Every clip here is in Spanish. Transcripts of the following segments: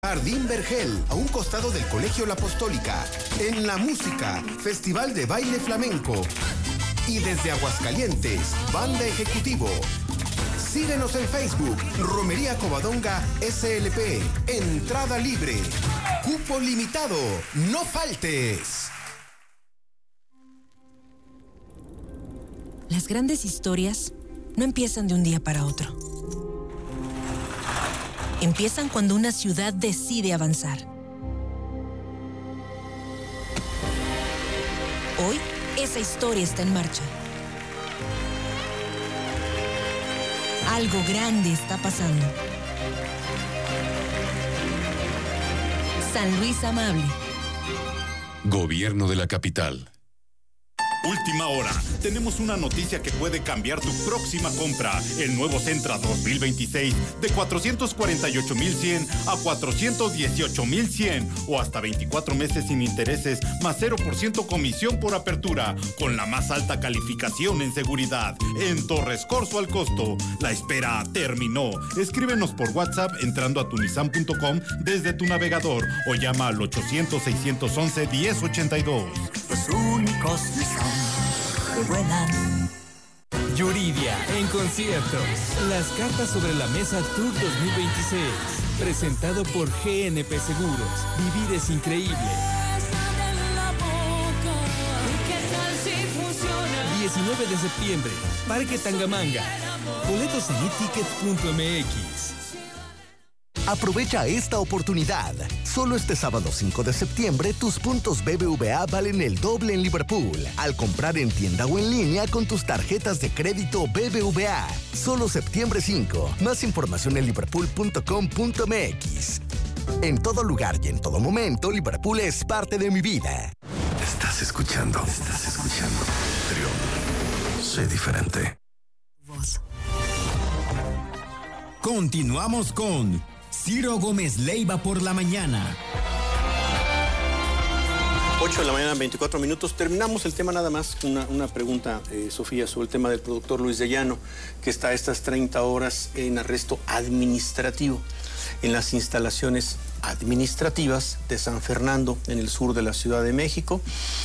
Jardín Vergel, a un costado del Colegio La Apostólica. En la música, Festival de Baile Flamenco. Y desde Aguascalientes, Banda Ejecutivo. Síguenos en Facebook, Romería Covadonga SLP. Entrada libre. Cupo limitado. No faltes. Las grandes historias no empiezan de un día para otro. Empiezan cuando una ciudad decide avanzar. Hoy, esa historia está en marcha. Algo grande está pasando. San Luis Amable. Gobierno de la Capital. Última hora. Tenemos una noticia que puede cambiar tu próxima compra. El nuevo Sentra 2026 de 448,100 a 418,100 o hasta 24 meses sin intereses más 0% comisión por apertura con la más alta calificación en seguridad. En Torres Corzo al costo. La espera terminó. Escríbenos por WhatsApp entrando a tunisan.com desde tu navegador o llama al 800-611-1082. Los únicos Nissan que vuelan. Yuridia en concierto. Las cartas sobre la mesa Tour 2026. Presentado por GNP Seguros. Vivir es increíble. 19 de septiembre. Parque Tangamanga. Boletos en etickets.mx. Aprovecha esta oportunidad. Solo este sábado 5 de septiembre, tus puntos BBVA valen el doble en Liverpool. Al comprar en tienda o en línea con tus tarjetas de crédito BBVA. Solo septiembre 5. Más información en liverpool.com.mx. En todo lugar y en todo momento, Liverpool es parte de mi vida. Estás escuchando. Trión. Sé diferente. Continuamos con Ciro Gómez Leiva por la mañana. 8 de la mañana, 24 minutos. Terminamos el tema nada más. Una pregunta, Sofía, sobre el tema del productor Luis de Llano, que está a estas 30 horas en arresto administrativo en las instalaciones administrativas de San Fernando, en el sur de la Ciudad de México.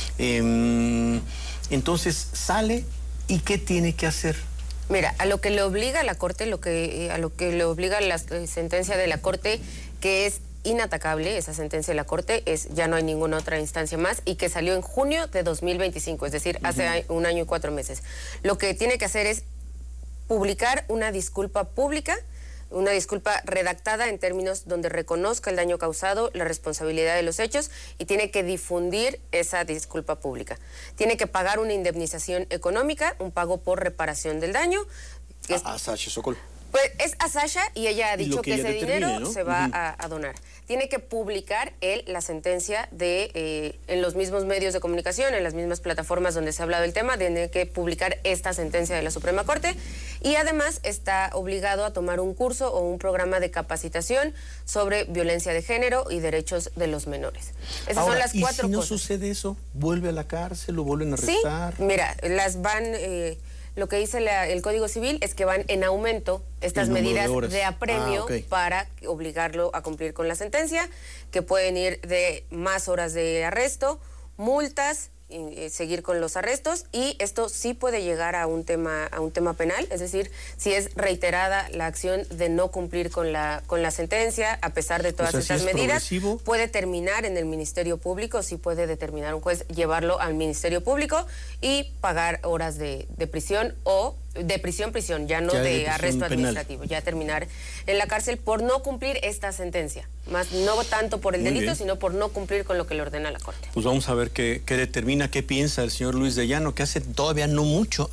Entonces, sale y ¿qué tiene que hacer? Mira, a lo que le obliga la Corte, a lo que le obliga la sentencia de la Corte, que es inatacable, esa sentencia de la Corte, ya no hay ninguna otra instancia más, y que salió en junio de 2025, es decir, hace 1 año y 4 meses. Lo que tiene que hacer es publicar una disculpa pública, una disculpa redactada en términos donde reconozca el daño causado, la responsabilidad de los hechos, y tiene que difundir esa disculpa pública. Tiene que pagar una indemnización económica, un pago por reparación del daño. A Sasha Sokol. Pues es a Sasha y ella ha dicho que ese dinero, ¿no?, se va a donar. Tiene que publicar él la sentencia en los mismos medios de comunicación, en las mismas plataformas donde se ha hablado del tema, tiene que publicar esta sentencia de la Suprema Corte, y además está obligado a tomar un curso o un programa de capacitación sobre violencia de género y derechos de los menores. Esas son las 4 cosas. ¿Y si no sucede eso? ¿Vuelve a la cárcel? ¿Lo vuelven a arrestar? Sí, mira, las van... lo que dice el Código Civil es que van en aumento estas medidas de apremio para obligarlo a cumplir con la sentencia, que pueden ir de más horas de arresto, multas, seguir con los arrestos, y esto sí puede llegar a un tema penal, es decir, si es reiterada la acción de no cumplir con la sentencia, a pesar de todas estas medidas, puede terminar en el Ministerio Público, sí puede determinar un juez llevarlo al Ministerio Público y pagar horas de prisión o de prisión, ya no de arresto administrativo, ya terminar en la cárcel por no cumplir esta sentencia, más no tanto por el delito, sino por no cumplir con lo que le ordena la Corte. Pues vamos a ver qué determina, qué piensa el señor Luis de Llano, que hace no mucho,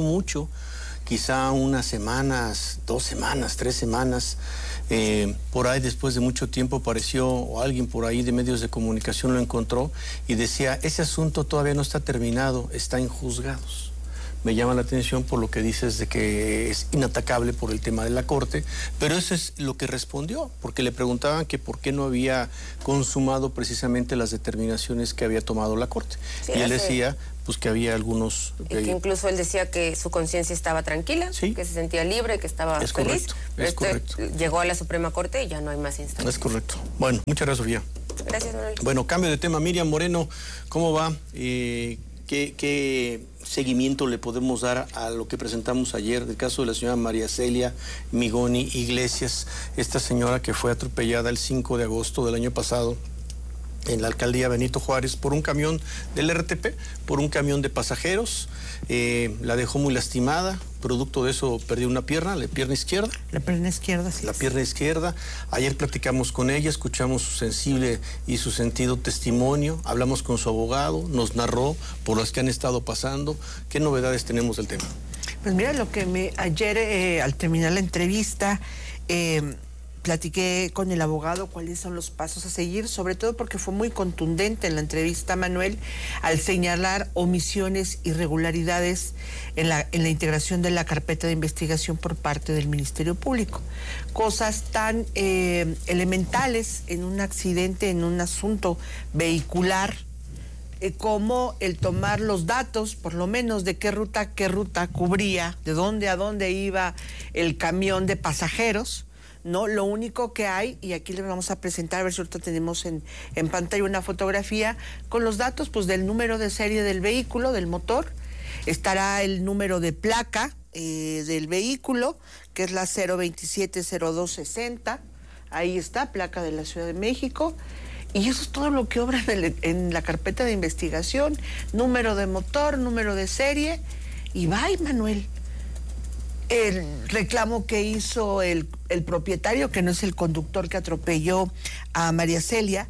quizá unas semanas, 2 semanas, 3 semanas, por ahí después de mucho tiempo apareció, o alguien por ahí de medios de comunicación lo encontró y decía, ese asunto todavía no está terminado, está en juzgados. me llama la atención por lo que dices de que es inatacable por el tema de la Corte, pero eso es lo que respondió, porque le preguntaban que por qué no había consumado precisamente las determinaciones que había tomado la Corte. Sí, y él decía pues que había algunos... que incluso él decía que su conciencia estaba tranquila, ¿sí? Que se sentía libre, que estaba feliz. Correcto, es correcto. Llegó a la Suprema Corte y ya no hay más instancias. Es correcto. Bueno, muchas gracias, Sofía. Gracias, Manuel. Bueno, cambio de tema. Miriam Moreno, ¿cómo va? ¿Qué seguimiento le podemos dar a lo que presentamos ayer del caso de la señora María Celia Migoni Iglesias, esta señora que fue atropellada el 5 de agosto del año pasado en la alcaldía Benito Juárez por un camión del RTP, por un camión de pasajeros? La dejó muy lastimada, producto de eso perdió una pierna, la pierna izquierda. La pierna izquierda, sí. La pierna izquierda. Ayer platicamos con ella, escuchamos su sensible y su sentido testimonio, hablamos con su abogado, nos narró por las que han estado pasando. ¿Qué novedades tenemos del tema? Pues mira, lo que ayer al terminar la entrevista platiqué con el abogado cuáles son los pasos a seguir, sobre todo porque fue muy contundente en la entrevista, Manuel, al señalar omisiones, irregularidades en la integración de la carpeta de investigación por parte del Ministerio Público. Cosas tan elementales en un accidente, en un asunto vehicular, como el tomar los datos, por lo menos de qué ruta cubría, de dónde a dónde iba el camión de pasajeros. No, lo único que hay, y aquí les vamos a presentar, a ver si ahorita tenemos en pantalla una fotografía con los datos pues del número de serie del vehículo, del motor. Estará el número de placa del vehículo, que es la 0270260. Ahí está, placa de la Ciudad de México. Y eso es todo lo que obra en la carpeta de investigación. Número de motor, número de serie. Y bye, Manuel. El reclamo que hizo el propietario, que no es el conductor que atropelló a María Celia,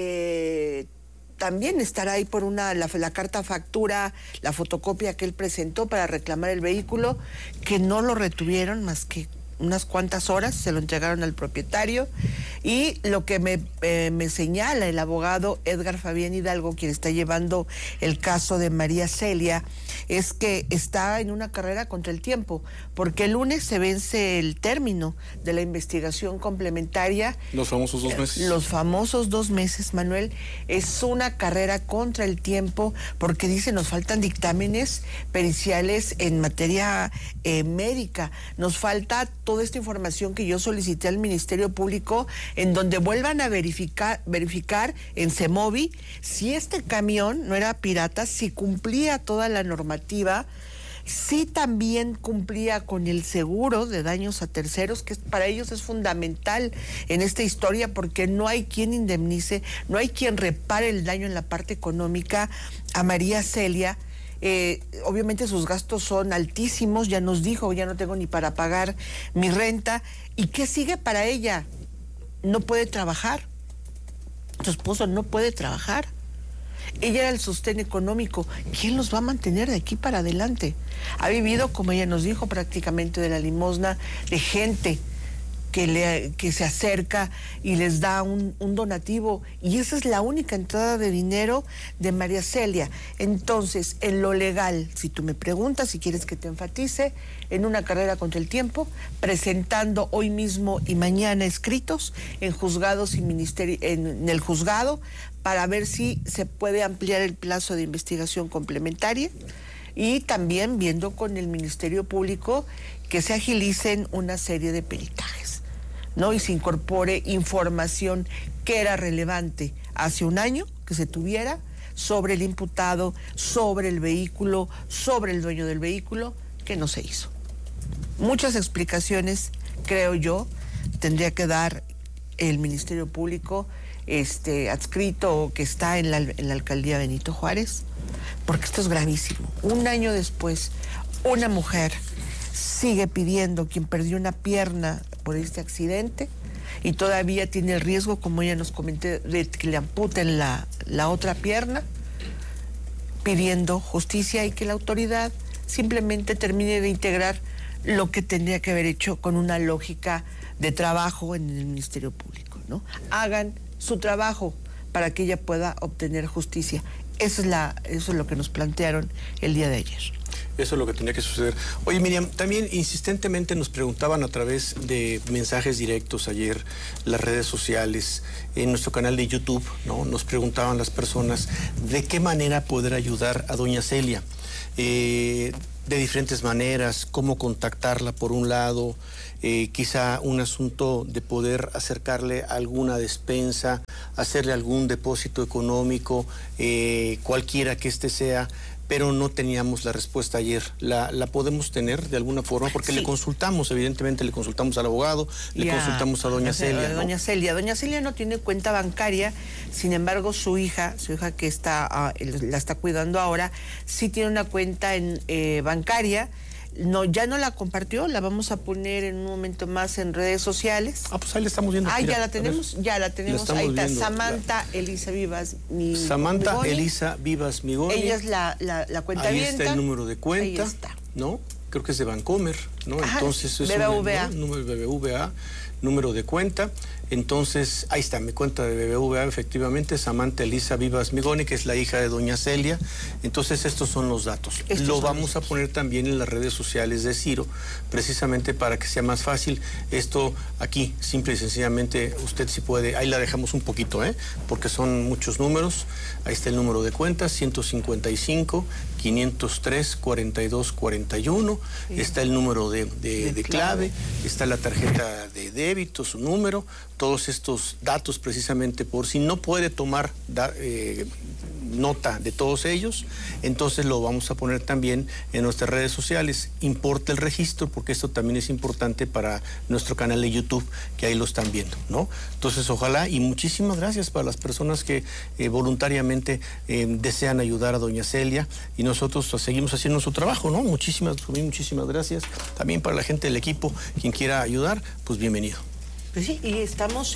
también estará ahí por la carta factura, la fotocopia que él presentó para reclamar el vehículo, que no lo retuvieron más que unas cuantas horas, se lo entregaron al propietario. Y lo que me señala el abogado Edgar Fabián Hidalgo, quien está llevando el caso de María Celia, es que está en una carrera contra el tiempo, porque el lunes se vence el término de la investigación complementaria. Los famosos 2 meses. Los famosos 2 meses, Manuel. Es una carrera contra el tiempo, porque dice, nos faltan dictámenes periciales en materia médica, nos falta toda esta información que yo solicité al Ministerio Público, en donde vuelvan a verificar en CEMOVI si este camión no era pirata, si cumplía toda la normativa, si también cumplía con el seguro de daños a terceros, que para ellos es fundamental en esta historia, porque no hay quien indemnice, no hay quien repare el daño en la parte económica a María Celia. Obviamente sus gastos son altísimos, ya nos dijo, ya no tengo ni para pagar mi renta. ¿Y qué sigue para ella? No puede trabajar, su esposo no puede trabajar, ella era el sostén económico. ¿Quién los va a mantener de aquí para adelante? Ha vivido, como ella nos dijo, prácticamente de la limosna de gente que se acerca y les da un donativo, y esa es la única entrada de dinero de María Celia. Entonces, en lo legal, si tú me preguntas, si quieres que te enfatice, en una carrera contra el tiempo, presentando hoy mismo y mañana escritos en juzgados y en el juzgado, para ver si se puede ampliar el plazo de investigación complementaria, y también viendo con el Ministerio Público que se agilicen una serie de peritajes, ¿no? Y se incorpore información que era relevante hace un año, que se tuviera, sobre el imputado, sobre el vehículo, sobre el dueño del vehículo, que no se hizo. Muchas explicaciones, creo yo, tendría que dar el Ministerio Público adscrito, que está en la alcaldía Benito Juárez, porque esto es gravísimo. Un año después, una mujer sigue pidiendo, quien perdió una pierna por este accidente y todavía tiene el riesgo, como ella nos comentó, de que le amputen la otra pierna, pidiendo justicia y que la autoridad simplemente termine de integrar lo que tendría que haber hecho con una lógica de trabajo en el Ministerio Público, ¿no? Hagan su trabajo para que ella pueda obtener justicia. Eso es lo que nos plantearon el día de ayer. Eso es lo que tenía que suceder. Oye, Miriam, también insistentemente nos preguntaban a través de mensajes directos ayer, las redes sociales, en nuestro canal de YouTube, ¿no? Nos preguntaban las personas de qué manera poder ayudar a doña Celia. De diferentes maneras, cómo contactarla por un lado, quizá un asunto de poder acercarle alguna despensa, hacerle algún depósito económico, cualquiera que este sea, pero no teníamos la respuesta ayer. ¿La podemos tener de alguna forma? Porque le consultamos, evidentemente le consultamos al abogado, le consultamos a doña Celia, ¿no? Doña Celia no tiene cuenta bancaria, sin embargo su hija que la está cuidando ahora, sí tiene una cuenta bancaria. No, ya no la compartió, la vamos a poner en un momento más en redes sociales. Pues ahí la estamos viendo. Mira, ya la tenemos, ahí está, viendo. Samantha Elisa Vivas Migoni. Samantha Elisa Vivas Migoni. Ella es la cuenta Ahí está el número de cuenta, ahí está. ¿No? Creo que es de Bancomer, ¿no? Ajá, entonces es BBVA. Número de BBVA, número de cuenta. Entonces, ahí está, mi cuenta de BBVA, efectivamente, Samantha Elisa Vivas Migoni, que es la hija de doña Celia. Entonces, estos son los datos. Lo vamos a poner también en las redes sociales de Ciro, precisamente para que sea más fácil. Esto aquí, simple y sencillamente, usted sí puede, ahí la dejamos un poquito, porque son muchos números. Ahí está el número de cuenta, 155 503 42 41. Está el número de clave, está la tarjeta de débito, su número, todos estos datos precisamente por si no puede tomar nota de todos ellos, entonces lo vamos a poner también en nuestras redes sociales. Importa el registro porque esto también es importante para nuestro canal de YouTube, que ahí lo están viendo, ¿no? Entonces ojalá, y muchísimas gracias para las personas que voluntariamente desean ayudar a doña Celia, y nosotros seguimos haciendo nuestro trabajo, ¿no? Muchísimas gracias. También para la gente del equipo, quien quiera ayudar, pues bienvenido. Pues sí, y estamos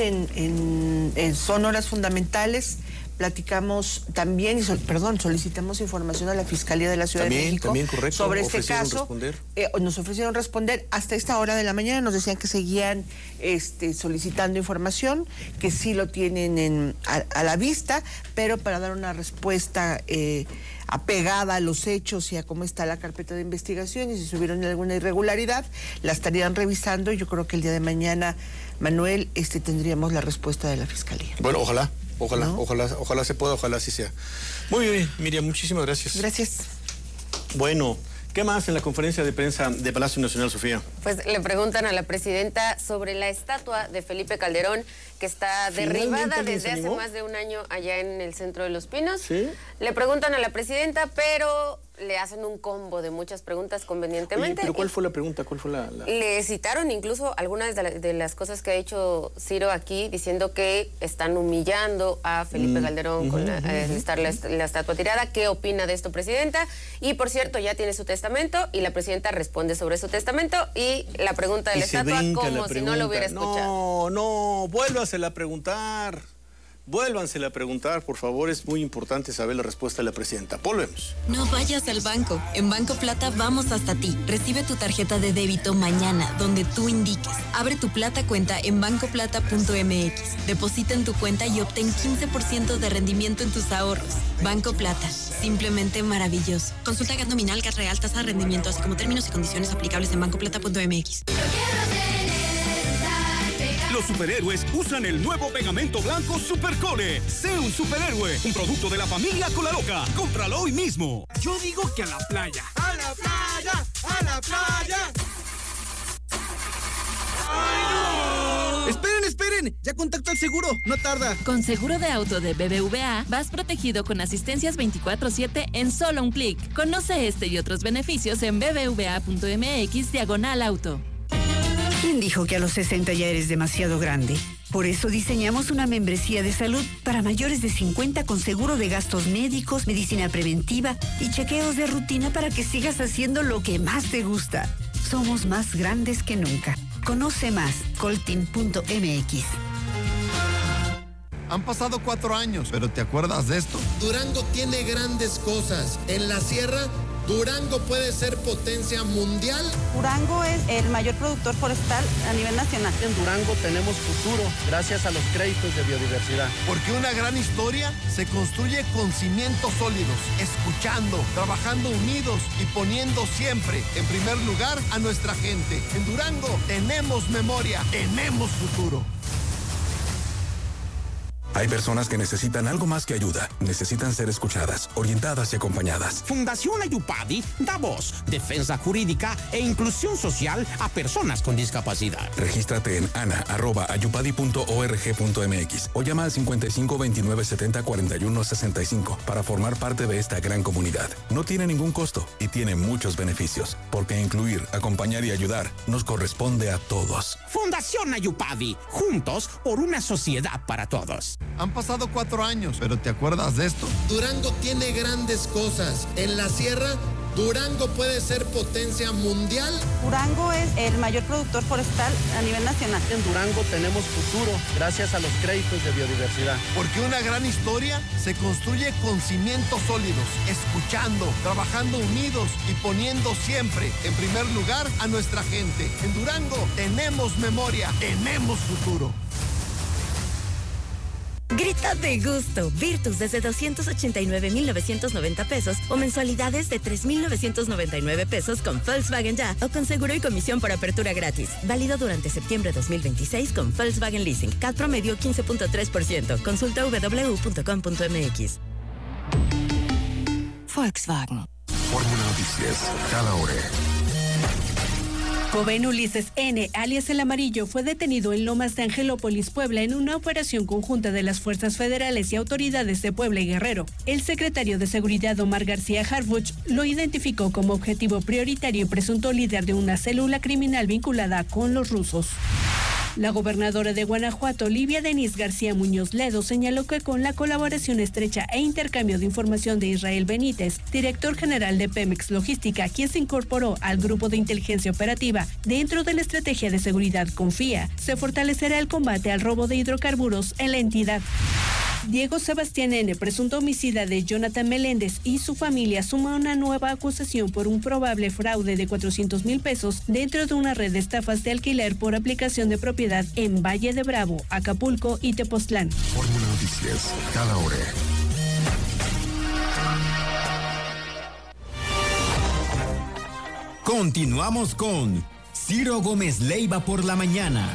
son horas fundamentales. Platicamos también, solicitamos información a la Fiscalía de la Ciudad de México. También, correcto. Sobre este caso. Nos ofrecieron responder hasta esta hora de la mañana, nos decían que seguían solicitando información, que sí lo tienen a la vista, pero para dar una respuesta apegada a los hechos y a cómo está la carpeta de investigación, y si subieron alguna irregularidad, la estarían revisando. Yo creo que el día de mañana, Manuel, tendríamos la respuesta de la Fiscalía. Bueno, ojalá ¿No? se pueda, ojalá así sea. Muy bien, Miriam, muchísimas gracias. Gracias. Bueno, ¿qué más en la conferencia de prensa de Palacio Nacional, Sofía? Pues le preguntan a la presidenta sobre la estatua de Felipe Calderón, que está derribada desde hace más de un año allá en el Centro de los Pinos. ¿Sí? Le preguntan a la presidenta, pero le hacen un combo de muchas preguntas convenientemente. Oye, ¿pero cuál fue la pregunta? ¿Cuál fue la...? Le citaron incluso algunas de las cosas que ha hecho Ciro aquí, diciendo que están humillando a Felipe Calderón con estar la estatua tirada. ¿Qué opina de esto, presidenta? Y, por cierto, ya tiene su testamento, y la presidenta responde sobre su testamento y la pregunta de la estatua como si no lo hubiera escuchado. No, vuélvasela a preguntar. Vuélvansela a preguntar, por favor, es muy importante saber la respuesta de la presidenta. Volvemos. No vayas al banco. En Banco Plata vamos hasta ti. Recibe tu tarjeta de débito mañana, donde tú indiques. Abre tu Plata cuenta en bancoplata.mx. Deposita en tu cuenta y obtén 15% de rendimiento en tus ahorros. Banco Plata, simplemente maravilloso. Consulta GAT nominal, GAT real, tasa de rendimiento, así como términos y condiciones aplicables en bancoplata.mx. Los superhéroes usan el nuevo pegamento blanco Supercole. Sé un superhéroe, un producto de la familia Colaloca. Cómpralo hoy mismo. Yo digo que a la playa. ¡A la playa! ¡A la playa! ¡Ay, no! ¡Esperen! Ya contacto al seguro, no tarda. Con seguro de auto de BBVA, vas protegido con asistencias 24/7 en solo un clic. Conoce este y otros beneficios en bbva.mx/auto. ¿Quién dijo que a los 60 ya eres demasiado grande? Por eso diseñamos una membresía de salud para mayores de 50 con seguro de gastos médicos, medicina preventiva y chequeos de rutina para que sigas haciendo lo que más te gusta. Somos más grandes que nunca. Conoce más, coltin.mx. Han pasado 4 años, pero ¿te acuerdas de esto? Durango tiene grandes cosas. En la sierra Durango puede ser potencia mundial. Durango es el mayor productor forestal a nivel nacional. En Durango tenemos futuro gracias a los créditos de biodiversidad. Porque una gran historia se construye con cimientos sólidos, escuchando, trabajando unidos y poniendo siempre en primer lugar a nuestra gente. En Durango tenemos memoria, tenemos futuro. Hay personas que necesitan algo más que ayuda. Necesitan ser escuchadas, orientadas y acompañadas. Fundación Ayupadi da voz, defensa jurídica e inclusión social a personas con discapacidad. Regístrate en ana@ayupadi.org.mx o llama al 55 29 70 41 65 para formar parte de esta gran comunidad. No tiene ningún costo y tiene muchos beneficios, porque incluir, acompañar y ayudar nos corresponde a todos. Fundación Ayupadi, juntos por una sociedad para todos. Han pasado 4 años, pero ¿te acuerdas de esto? Durango tiene grandes cosas. En la sierra, Durango puede ser potencia mundial. Durango es el mayor productor forestal a nivel nacional. En Durango tenemos futuro gracias a los créditos de biodiversidad. Porque una gran historia se construye con cimientos sólidos, escuchando, trabajando unidos y poniendo siempre en primer lugar a nuestra gente. En Durango tenemos memoria, tenemos futuro. Grita de gusto. Virtus desde 289,990 pesos o mensualidades de 3,999 pesos con Volkswagen Ya o con seguro y comisión por apertura gratis. Válido durante septiembre 2026 con Volkswagen Leasing. CAT promedio 15.3%. Consulta www.com.mx. Volkswagen. Fórmula Noticias, cada hora. Joven Ulises N., alias El Amarillo, fue detenido en Lomas de Angelópolis, Puebla, en una operación conjunta de las fuerzas federales y autoridades de Puebla y Guerrero. El secretario de Seguridad, Omar García Harfuch, lo identificó como objetivo prioritario y presunto líder de una célula criminal vinculada con los rusos. La gobernadora de Guanajuato, Livia Denise García Muñoz Ledo, señaló que con la colaboración estrecha e intercambio de información de Israel Benítez, director general de Pemex Logística, quien se incorporó al grupo de inteligencia operativa dentro de la estrategia de seguridad Confía, se fortalecerá el combate al robo de hidrocarburos en la entidad. Diego Sebastián N., presunto homicida de Jonathan Meléndez, y su familia suma una nueva acusación por un probable fraude de 400,000 pesos dentro de una red de estafas de alquiler por aplicación de propiedad en Valle de Bravo, Acapulco y Tepoztlán. Fórmula Noticias, cada hora. Continuamos con Ciro Gómez Leiva por la mañana.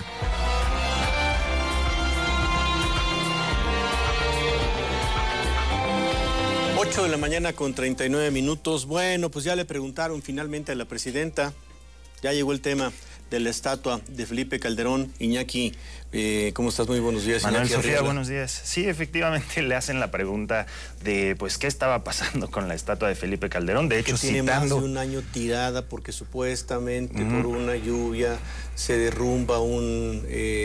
8 de la mañana con 39 minutos. Bueno, pues ya le preguntaron finalmente a la presidenta. Ya llegó el tema de la estatua de Felipe Calderón. Iñaki, ¿cómo estás? Muy buenos días. Manuel, Iñaki, Sofía, arregla. buenos días. Sí, efectivamente le hacen la pregunta de, pues, ¿qué estaba pasando con la estatua de Felipe Calderón? De hecho, que tiene citando... más de un año tirada porque supuestamente por una lluvia se derrumba un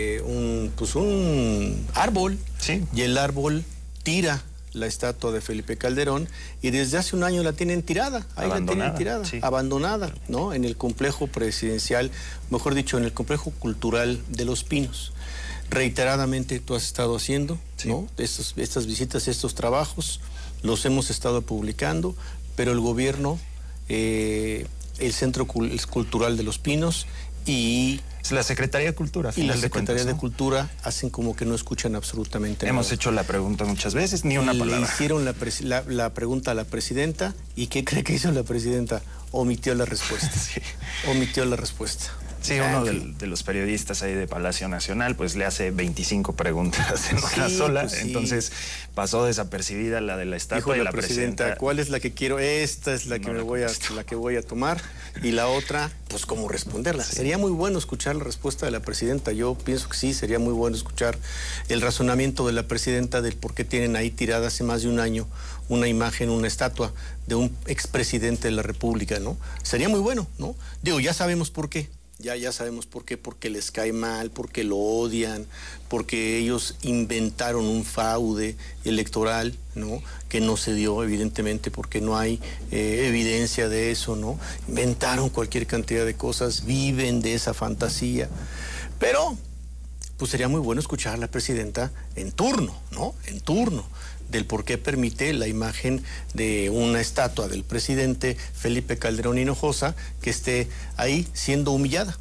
árbol. Sí. Y el árbol tira la estatua de Felipe Calderón y desde hace un año la tienen tirada, ahí Abandonada, la tienen tirada, sí. abandonada, ¿no? En el complejo presidencial, mejor dicho, en el complejo cultural de Los Pinos. Reiteradamente tú has estado haciendo, sí, ¿no? Estas visitas, estos trabajos, los hemos estado publicando, pero el gobierno, el Centro Cultural de Los Pinos y la Secretaría de Cultura. Y la Secretaría de Cultura hacen como que no escuchan absolutamente nada. Hemos hecho la pregunta muchas veces, ni una palabra. Le hicieron la pregunta a la presidenta y ¿qué cree que hizo la presidenta? Omitió la respuesta. Sí. Omitió la respuesta. Sí, uno de los periodistas ahí de Palacio Nacional, pues le hace 25 preguntas en una sola, pues sí. Entonces pasó desapercibida la de la estatua. Dijo y la presidenta, ¿cuál es la que quiero? Esta es la que la que voy a tomar, y la otra, pues cómo responderla. Sí. Sería muy bueno escuchar la respuesta de la presidenta. Yo pienso que sí, sería muy bueno escuchar el razonamiento de la presidenta del por qué tienen ahí tirada hace más de un año una imagen, una estatua de un expresidente de la República, ¿no? Sería muy bueno, ¿no? Digo, ya sabemos por qué. Ya sabemos por qué, porque les cae mal, porque lo odian, porque ellos inventaron un fraude electoral, ¿no? Que no se dio, evidentemente, porque no hay evidencia de eso, ¿no? Inventaron cualquier cantidad de cosas, viven de esa fantasía. Pero, pues sería muy bueno escuchar a la presidenta en turno, ¿no? En turno, del por qué permite la imagen de una estatua del presidente Felipe Calderón Hinojosa que esté ahí siendo humillada,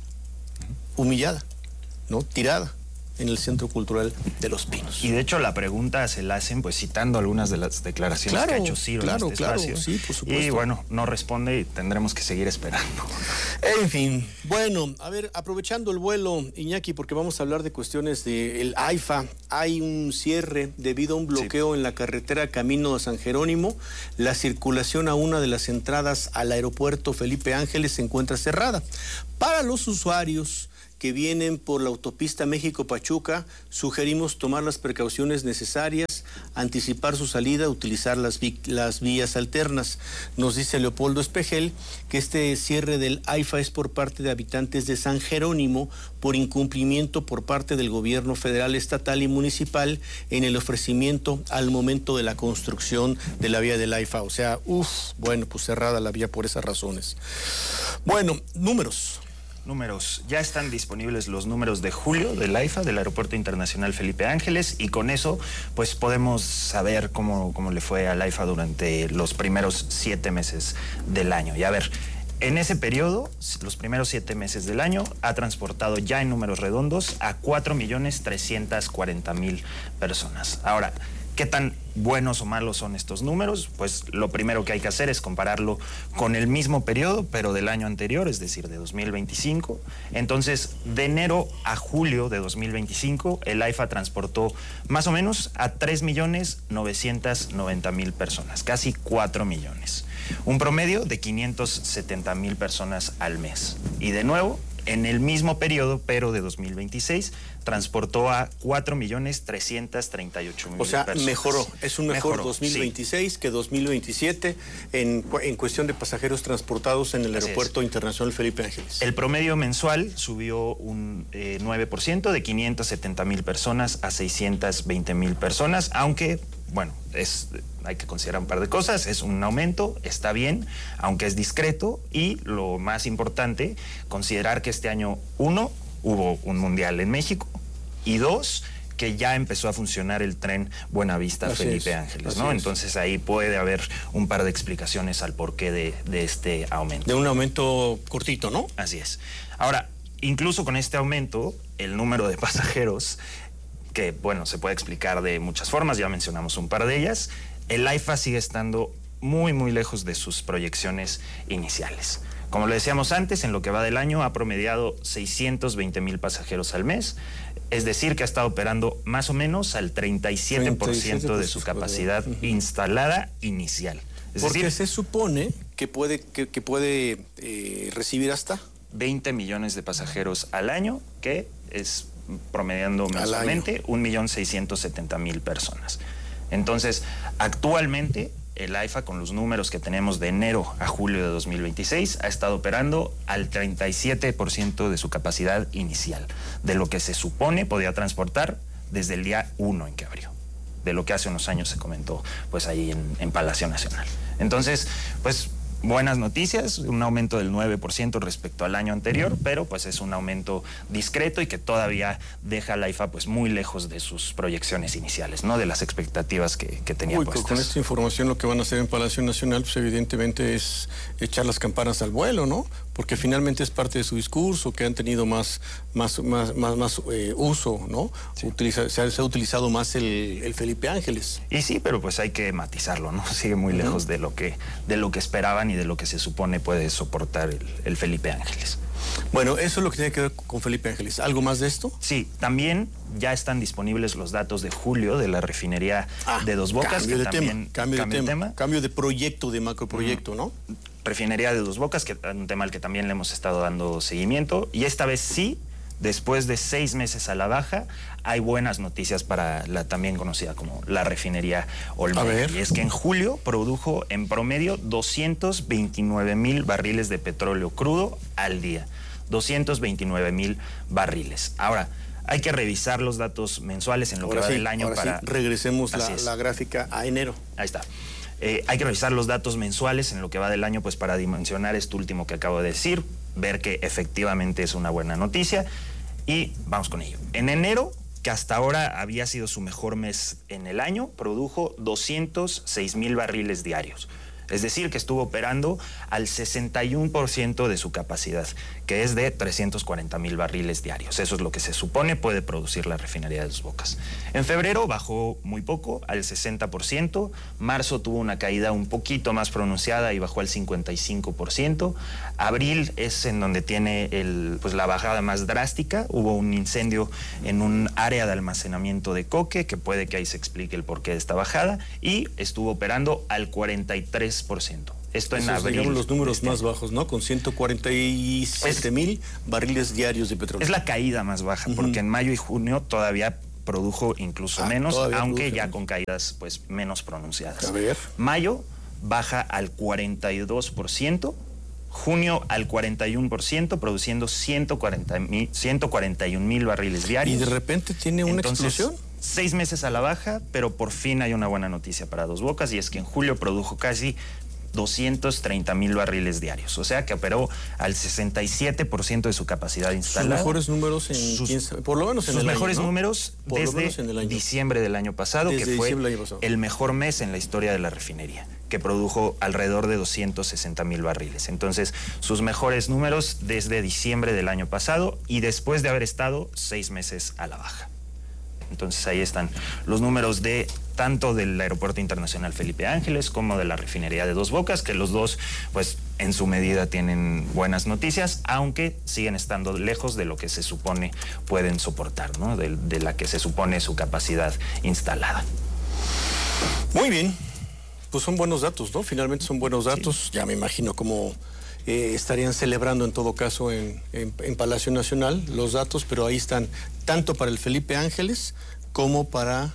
¿no? Tirada en el Centro Cultural de Los Pinos. Y de hecho la pregunta se la hacen pues citando algunas de las declaraciones que ha hecho Ciro en este espacio. Sí, por supuesto. Y bueno, no responde y tendremos que seguir esperando. En fin, bueno, a ver, aprovechando el vuelo, Iñaki, porque vamos a hablar de cuestiones del AIFA. Hay un cierre debido a un bloqueo en la carretera Camino de San Jerónimo. La circulación a una de las entradas al aeropuerto Felipe Ángeles se encuentra cerrada. Para los usuarios que vienen por la autopista México-Pachuca, sugerimos tomar las precauciones necesarias, anticipar su salida, utilizar las vías alternas. Nos dice Leopoldo Espejel que este cierre del AIFA es por parte de habitantes de San Jerónimo por incumplimiento por parte del gobierno federal, estatal y municipal en el ofrecimiento al momento de la construcción de la vía del AIFA. O sea, bueno, pues cerrada la vía por esas razones. Bueno, números. Ya están disponibles los números de julio del AIFA, del Aeropuerto Internacional Felipe Ángeles, y con eso pues podemos saber cómo le fue al AIFA durante los primeros 7 meses del año. Y a ver, en ese periodo, los primeros 7 meses del año, ha transportado ya en números redondos a 4.340.000 personas. Ahora, ¿qué tan buenos o malos son estos números? Pues lo primero que hay que hacer es compararlo con el mismo periodo, pero del año anterior, es decir, de 2025. Entonces, de enero a julio de 2025, el AIFA transportó más o menos a 3.990.000 personas, casi 4 millones. Un promedio de 570.000 personas al mes. Y de nuevo, en el mismo periodo, pero de 2026, transportó a 4.338.000 personas. O sea, mejoró. Es un mejor 2026 que 2027 en cuestión de pasajeros transportados en el Aeropuerto Internacional Felipe Ángeles. El promedio mensual subió un 9%, de 570.000 personas a 620.000 personas, aunque, bueno, hay que considerar un par de cosas. Es un aumento, está bien, aunque es discreto, y lo más importante, considerar que este año, 1, hubo un mundial en México, y 2, que ya empezó a funcionar el tren Buenavista-Felipe Ángeles, ¿no? Entonces ahí puede haber un par de explicaciones al porqué de este aumento. De un aumento cortito, ¿no? Así es. Ahora, incluso con este aumento, el número de pasajeros, que, bueno, se puede explicar de muchas formas, ya mencionamos un par de ellas, el AIFA sigue estando muy, muy lejos de sus proyecciones iniciales. Como lo decíamos antes, en lo que va del año ha promediado 620.000 pasajeros al mes, es decir, que ha estado operando más o menos al 37% de su capacidad instalada inicial. Porque se supone que puede recibir hasta 20 millones de pasajeros al año, que es promediando mensualmente 1.670.000 personas. Entonces, actualmente el AIFA, con los números que tenemos de enero a julio de 2026, ha estado operando al 37% de su capacidad inicial, de lo que se supone podía transportar desde el día 1 en que abrió, de lo que hace unos años se comentó pues ahí en Palacio Nacional. Entonces, pues buenas noticias, un aumento del 9% respecto al año anterior, pero pues es un aumento discreto y que todavía deja al AIFA pues muy lejos de sus proyecciones iniciales, ¿no? De las expectativas que tenía puestas. Con esta información lo que van a hacer en Palacio Nacional pues evidentemente es echar las campanas al vuelo, ¿no? Porque finalmente es parte de su discurso, que han tenido más uso, ¿no? Sí. Se ha utilizado más el Felipe Ángeles. Y sí, pero pues hay que matizarlo, ¿no? Sigue muy lejos de lo que esperaban y de lo que se supone puede soportar el Felipe Ángeles. Bueno, eso es lo que tiene que ver con Felipe Ángeles. ¿Algo más de esto? Sí, también ya están disponibles los datos de julio de la refinería de Dos Bocas. Cambio de tema. Cambio de proyecto, de macroproyecto, ¿no? Refinería de Dos Bocas, que es un tema al que también le hemos estado dando seguimiento. Y esta vez sí, después de 6 meses a la baja, hay buenas noticias para la también conocida como la refinería Olmeca. Y es que en julio produjo en promedio 229.000 barriles de petróleo crudo al día. 229.000 barriles. Ahora, hay que revisar los datos mensuales en lo que va del año para... regresemos la gráfica a enero. Ahí está. Hay que revisar los datos mensuales en lo que va del año pues para dimensionar esto último que acabo de decir, ver que efectivamente es una buena noticia y vamos con ello. En enero que hasta ahora había sido su mejor mes en el año, produjo 206,000 barriles diarios. Es decir, que estuvo operando al 61% de su capacidad, que es de 340,000 barriles diarios. Eso es lo que se supone puede producir la refinería de Dos Bocas. En febrero bajó muy poco, al 60%. Marzo tuvo una caída un poquito más pronunciada y bajó al 55%. Abril es en donde tiene la bajada más drástica. Hubo un incendio en un área de almacenamiento de coque, que puede que ahí se explique el porqué de esta bajada, y estuvo operando al 43%. Esto en abril. Digamos los números más bajos, ¿no? Con 147,000 barriles diarios de petróleo. Es la caída más baja, porque en mayo y junio todavía produjo incluso menos, aunque ya con caídas pues menos pronunciadas. A ver. Mayo baja al 42%, junio al 41%, produciendo 141,000 barriles diarios. Y de repente tiene una explosión. 6 meses a la baja, pero por fin hay una buena noticia para Dos Bocas, y es que en julio produjo casi 230,000 barriles diarios, o sea que operó al 67% de su capacidad instalada. Sus mejores números por lo menos en el año, mejores ¿no? números desde diciembre del año pasado, que fue el mejor mes en la historia de la refinería, que produjo alrededor de 260,000 barriles. Entonces, sus mejores números desde diciembre del año pasado, y después de haber estado 6 meses a la baja. Entonces ahí están los números de tanto del Aeropuerto Internacional Felipe Ángeles como de la refinería de Dos Bocas, que los dos, pues en su medida tienen buenas noticias, aunque siguen estando lejos de lo que se supone pueden soportar, ¿no? De la que se supone su capacidad instalada. Muy bien, pues son buenos datos, ¿no? Finalmente son buenos datos, sí. Ya me imagino cómo estarían celebrando en todo caso en Palacio Nacional los datos, pero ahí están tanto para el Felipe Ángeles como para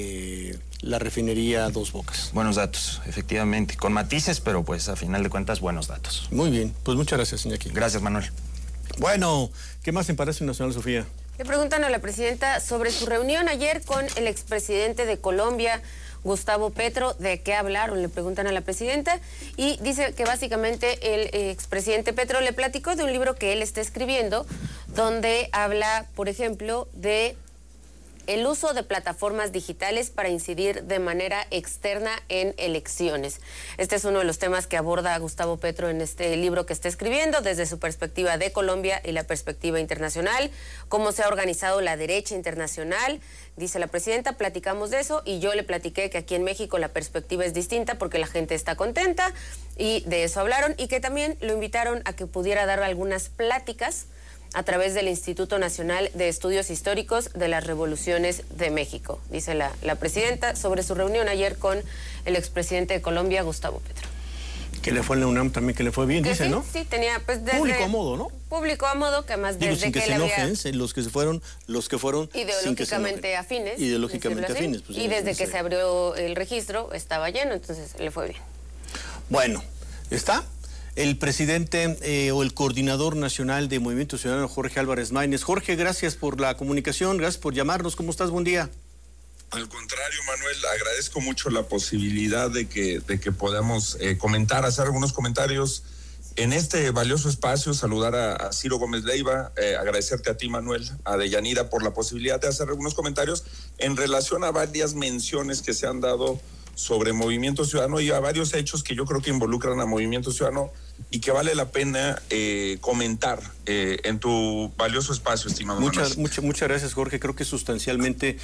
la refinería Dos Bocas. Buenos datos, efectivamente, con matices, pero pues a final de cuentas buenos datos. Muy bien, pues muchas gracias, Iñaki. Gracias, Manuel. Bueno, ¿qué más en Palacio Nacional, Sofía? Le preguntan a la presidenta sobre su reunión ayer con el expresidente de Colombia, Gustavo Petro. ¿De qué hablaron? Le preguntan a la presidenta, y dice que básicamente el expresidente Petro le platicó de un libro que él está escribiendo, donde habla, por ejemplo, de el uso de plataformas digitales para incidir de manera externa en elecciones. Este es uno de los temas que aborda Gustavo Petro en este libro que está escribiendo, desde su perspectiva de Colombia y la perspectiva internacional, cómo se ha organizado la derecha internacional. Dice la presidenta, platicamos de eso, y yo le platiqué que aquí en México la perspectiva es distinta porque la gente está contenta, y de eso hablaron, y que también lo invitaron a que pudiera dar algunas pláticas a través del Instituto Nacional de Estudios Históricos de las Revoluciones de México, dice la presidenta sobre su reunión ayer con el expresidente de Colombia, Gustavo Petro. Que le fue en la UNAM también, que le fue bien, dice, sí, ¿no? Sí, tenía pues desde... Público a modo, ¿no? Público a modo, que además desde sin que se enojen, los que fueron ideológicamente afines. Ideológicamente afines. Pues, y desde que se abrió el registro estaba lleno, entonces le fue bien. Bueno, ¿está? El presidente o el coordinador nacional de Movimiento Ciudadano, Jorge Álvarez Maínez. Jorge, gracias por la comunicación, gracias por llamarnos. ¿Cómo estás? Buen día. Al contrario, Manuel, agradezco mucho la posibilidad de que podamos comentar, hacer algunos comentarios en este valioso espacio. Saludar a Ciro Gómez Leiva, agradecerte a ti, Manuel, a Deyanira, por la posibilidad de hacer algunos comentarios en relación a varias menciones que se han dado sobre Movimiento Ciudadano y a varios hechos que yo creo que involucran a Movimiento Ciudadano y que vale la pena comentar en tu valioso espacio, estimado. Muchas gracias, Jorge. Creo que sustancialmente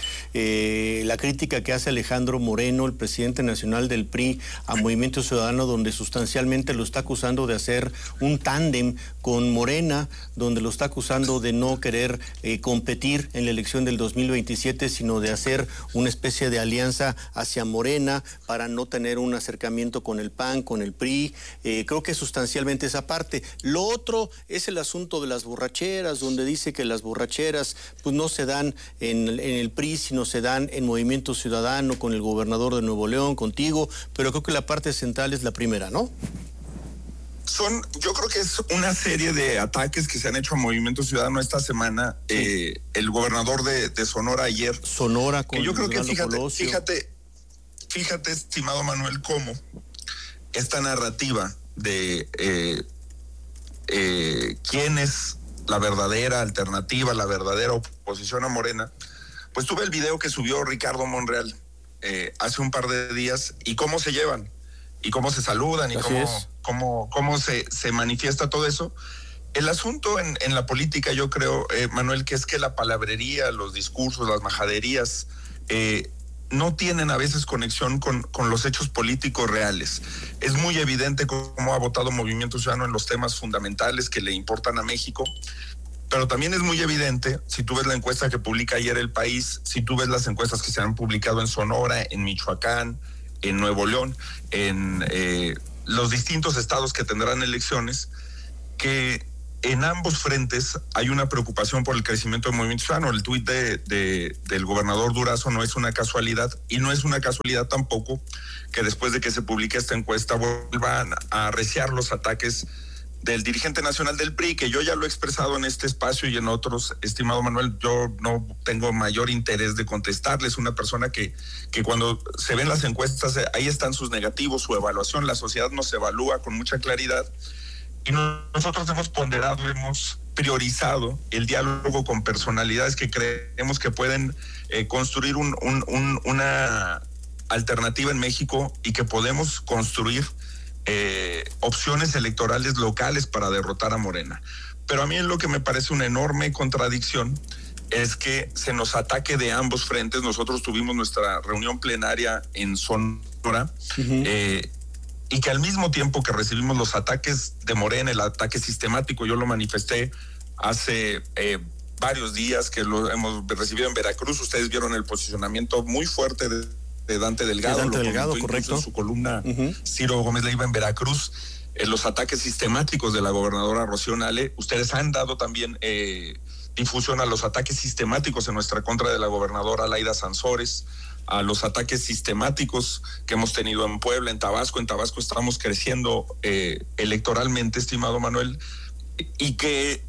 la crítica que hace Alejandro Moreno, el presidente nacional del PRI, a Movimiento Ciudadano, donde sustancialmente lo está acusando de hacer un tándem con Morena, donde lo está acusando de no querer competir en la elección del 2027, sino de hacer una especie de alianza hacia Morena para no tener un acercamiento con el PAN, con el PRI. Creo que sustancialmente esa parte. Lo otro es el asunto de las borracheras, donde dice que las borracheras pues no se dan en el PRI, sino se dan en Movimiento Ciudadano, con el gobernador de Nuevo León, contigo, pero creo que la parte central es la primera, ¿no? Yo creo que es una serie de ataques que se han hecho a Movimiento Ciudadano esta semana. Sí. El gobernador de Sonora ayer. Sonora con que yo creo que fíjate, estimado Manuel, cómo esta narrativa de quién es la verdadera alternativa, la verdadera oposición a Morena, pues tuve el video que subió Ricardo Monreal hace un par de días, y cómo se llevan, y cómo se saludan, y cómo se manifiesta todo eso. El asunto en la política, yo creo, Manuel, que es que la palabrería, los discursos, las majaderías, no tienen a veces conexión con los hechos políticos reales. Es muy evidente cómo ha votado Movimiento Ciudadano en los temas fundamentales que le importan a México, pero también es muy evidente, si tú ves la encuesta que publica ayer El País, si tú ves las encuestas que se han publicado en Sonora, en Michoacán, en Nuevo León, en los distintos estados que tendrán elecciones, que en ambos frentes hay una preocupación por el crecimiento del Movimiento Ciudadano. El tuit del gobernador Durazo no es una casualidad, y no es una casualidad tampoco que después de que se publique esta encuesta vuelvan a arreciar los ataques del dirigente nacional del PRI, que yo ya lo he expresado en este espacio y en otros, estimado Manuel. Yo no tengo mayor interés de contestarle. Es una persona que cuando se ven las encuestas, ahí están sus negativos, su evaluación. La sociedad nos evalúa con mucha claridad, y nosotros hemos ponderado, hemos priorizado el diálogo con personalidades que creemos que pueden construir una alternativa en México, y que podemos construir opciones electorales locales para derrotar a Morena. Pero a mí lo que me parece una enorme contradicción es que se nos ataque de ambos frentes. Nosotros tuvimos nuestra reunión plenaria en Sonora, y que al mismo tiempo que recibimos los ataques de Morena, el ataque sistemático, yo lo manifesté hace varios días, que lo hemos recibido en Veracruz. Ustedes vieron el posicionamiento muy fuerte de Dante Delgado, correcto, en su columna Ciro Gómez Leiva en Veracruz, los ataques sistemáticos de la gobernadora Rocío Nale. Ustedes han dado también difusión a los ataques sistemáticos en nuestra contra de la gobernadora Laida Sansores, a los ataques sistemáticos que hemos tenido en Puebla, en Tabasco. En Tabasco estamos creciendo electoralmente, estimado Manuel, y que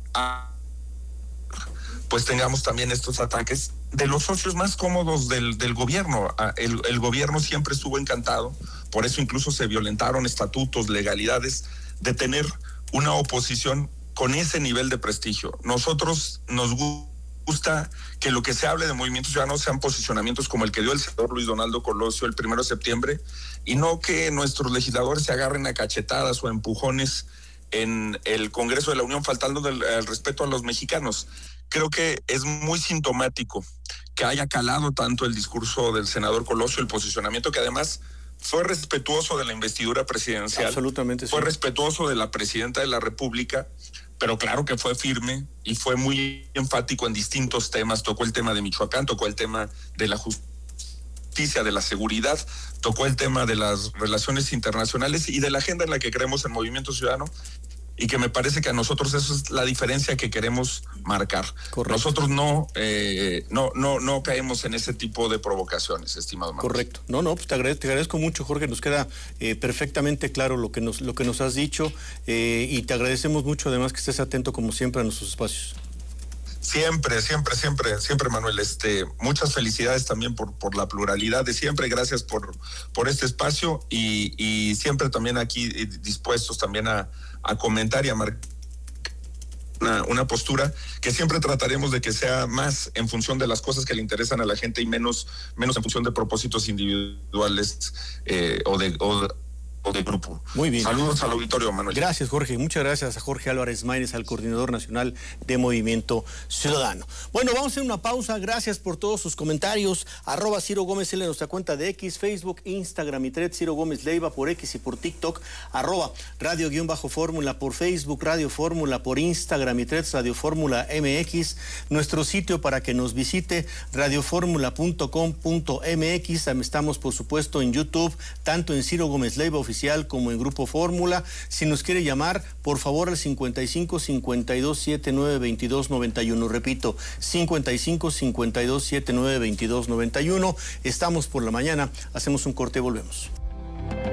pues tengamos también estos ataques de los socios más cómodos del gobierno. El gobierno siempre estuvo encantado, por eso incluso se violentaron estatutos, legalidades, de tener una oposición con ese nivel de prestigio. Nosotros nos gusta que lo que se hable de Movimiento Ciudadano sean posicionamientos como el que dio el senador Luis Donaldo Colosio el 1 de septiembre, y no que nuestros legisladores se agarren a cachetadas o a empujones en el Congreso de la Unión, faltando el respeto a los mexicanos. Creo que es muy sintomático que haya calado tanto el discurso del senador Colosio, el posicionamiento que además fue respetuoso de la investidura presidencial. Absolutamente, sí. Fue respetuoso de la presidenta de la República, pero claro que fue firme y fue muy enfático en distintos temas. Tocó el tema de Michoacán, tocó el tema de la justicia, de la seguridad, tocó el tema de las relaciones internacionales y de la agenda en la que creemos en Movimiento Ciudadano, y que me parece que a nosotros eso es la diferencia que queremos marcar. Correcto. Nosotros no caemos en ese tipo de provocaciones, estimado Manuel. Correcto. Pues te agradezco mucho, Jorge. Nos queda perfectamente claro lo que nos has dicho, y te agradecemos mucho además que estés atento como siempre a nuestros espacios. Siempre, Manuel. Muchas felicidades también por la pluralidad de siempre. Gracias por este espacio, y siempre también aquí dispuestos también a comentar y a marcar una postura que siempre trataremos de que sea más en función de las cosas que le interesan a la gente y menos en función de propósitos individuales o de grupo. Muy bien. Saludos al auditorio, Manuel. Gracias, Jorge. Muchas gracias a Jorge Álvarez Maínez, al coordinador nacional de Movimiento Ciudadano. Bueno, vamos a hacer una pausa. Gracias por todos sus comentarios. @Ciro Gómez L en nuestra cuenta de X, Facebook, Instagram y Threads, Ciro Gómez Leiva por X y por TikTok, @Radio_Fórmula por Facebook, Radio Fórmula por Instagram y Threads, Radio Fórmula MX. Nuestro sitio para que nos visite, radioformula.com.mx. Estamos, por supuesto, en YouTube, tanto en Ciro Gómez Leiva Oficial como en Grupo Fórmula. Si nos quiere llamar, por favor, al 55 52 79 22 91. Repito, 55 52 79 22 91. Estamos por la mañana. Hacemos un corte y volvemos.